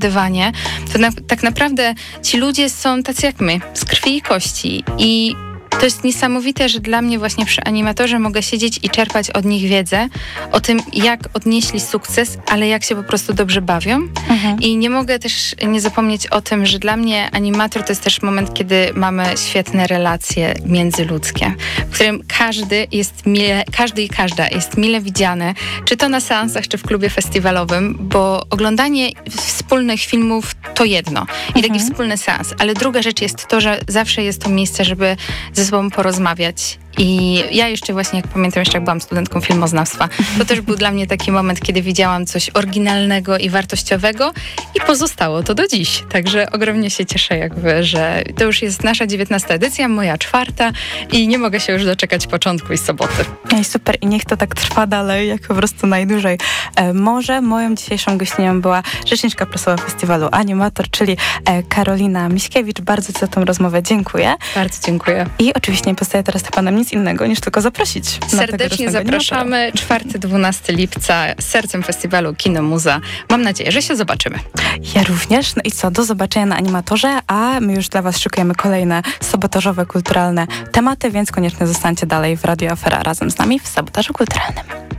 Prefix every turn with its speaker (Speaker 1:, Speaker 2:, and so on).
Speaker 1: dywanie, to tak naprawdę ci ludzie są tacy jak my, z krwi i kości. I to jest niesamowite, że dla mnie właśnie przy animatorze mogę siedzieć i czerpać od nich wiedzę o tym, jak odnieśli sukces, ale jak się po prostu dobrze bawią. I nie mogę też nie zapomnieć o tym, że dla mnie animator to jest też moment, kiedy mamy świetne relacje międzyludzkie, w którym każdy i każda jest mile widziane, czy to na seansach, czy w klubie festiwalowym, bo oglądanie wspólnych filmów to jedno i taki wspólny seans, ale druga rzecz jest to, że zawsze jest to miejsce, żeby ze sobą porozmawiać. I ja jeszcze właśnie, jak pamiętam, jak byłam studentką filmoznawstwa, to też był dla mnie taki moment, kiedy widziałam coś oryginalnego i wartościowego i pozostało to do dziś. Także ogromnie się cieszę jakby, że to już jest nasza 19. edycja, moja 4. i nie mogę się już doczekać początku i soboty.
Speaker 2: No i super, i niech to tak trwa dalej, jak po prostu najdłużej może. Moją dzisiejszą gościnią była rzeczniczka prasowa festiwalu Animator, czyli Karolina Miśkiewicz. Bardzo ci za tą rozmowę dziękuję.
Speaker 1: Bardzo dziękuję.
Speaker 2: I oczywiście nie pozostaje teraz panem nic innego, niż tylko zaprosić.
Speaker 1: Serdecznie zapraszamy 4-12 lipca z sercem festiwalu Kino Muza. Mam nadzieję, że się zobaczymy.
Speaker 2: Ja również. No i co, do zobaczenia na Animatorze, a my już dla was szykujemy kolejne sabotażowe, kulturalne tematy, więc koniecznie zostańcie dalej w Radio Afera razem z nami w Sabotażu Kulturalnym.